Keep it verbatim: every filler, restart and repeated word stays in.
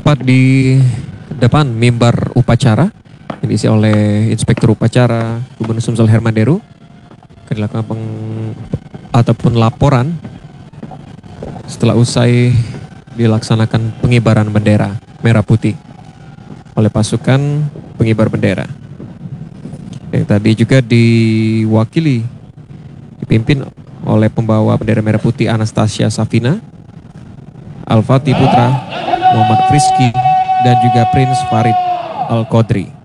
tepat di depan mimbar upacara yang diisi oleh Inspektur Upacara Gubernur Sumsel Hermanderu akan dilakukan peng, ataupun laporan setelah usai dilaksanakan pengibaran bendera merah putih oleh pasukan pengibar bendera. Yang tadi juga diwakili dipimpin oleh pembawa bendera merah putih Anastasia Safina, Al-Fatih Putra, Muhammad Frizky, dan juga Prince Farid Al-Qadri.